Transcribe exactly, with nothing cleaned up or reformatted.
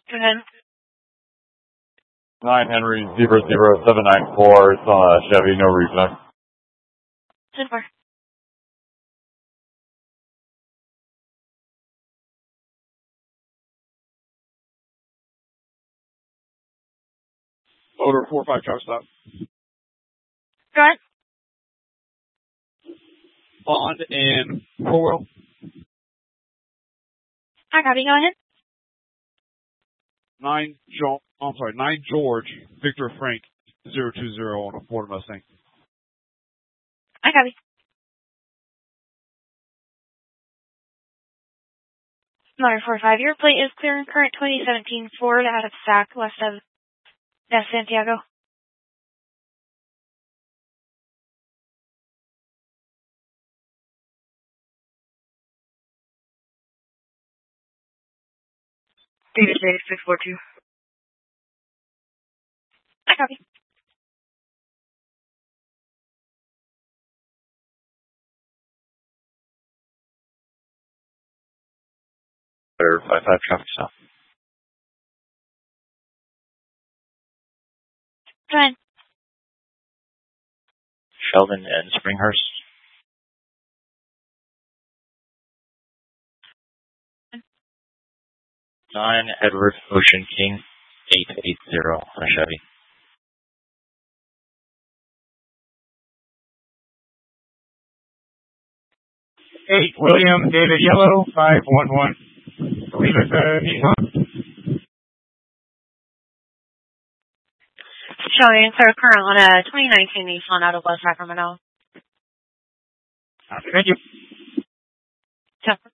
Go ahead. nine Henry zero zero seven nine four. It's on a Chevy, no reconnect. ten four. Order four five truck stop. Go ahead. Bond and four wheel. I copy. Go ahead. Nine John. I'm sorry. Nine George Victor Frank zero two zero on a Ford Mustang. I copy. Number four five. Your plate is clear and current twenty seventeen Ford out of Sac west of West Santiago. David J six four two. I copy. Or five five traffic stop. Go ahead. Sheldon and Springhurst. Nine Edward Ocean King eight eight zero on a Chevy. Eight William David Yellow five one one. Believe it's uh Nissan. Showing clear current on a twenty nineteen Nissan out of West Sacramento. Thank you. ten four.